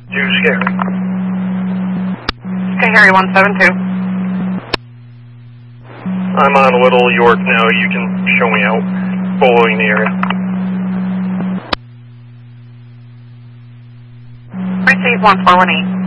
Too scary. Okay, Harry 172. I'm on Little York now. You can show me out. Following the area. Receive 1418.